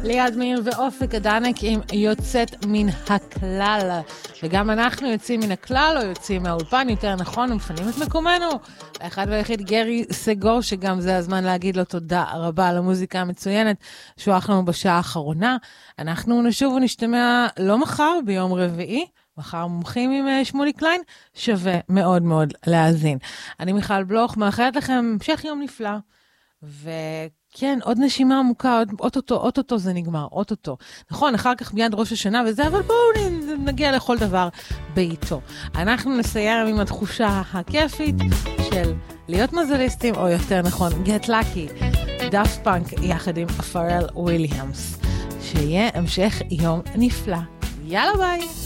ליעד מאיר ואופק אדנק עם יוצאת מן הכלל. וגם אנחנו יוצאים מן הכלל, או יוצאים מהאולפן, יותר נכון, ומפנים את מקומנו. האחד והיחיד גרי סגור, שגם זה הזמן להגיד לו תודה רבה על המוזיקה המצוינת, שואח לנו בשעה האחרונה. אנחנו נשוב ונשתמע לא מחר, ביום רביעי, מחר מומחים עם שמולי קליין, שווה מאוד מאוד להאזין. אני מיכל בלוך, מאחלת לכם המשך יום נפלא, וכן, עוד נשימה עמוקה, אוטוטו זה נגמר, אוטוטו. נכון, אחר כך מיד ראש השנה וזה, אבל בואו נגיע לכל דבר בעיתו. אנחנו נסיים עם התחושה הכיפית של להיות מזליסטים, או יותר נכון, get lucky, דאפט פאנק יחד עם פרל וויליאמס. שיהיה המשך יום נפלא. יאללה ביי!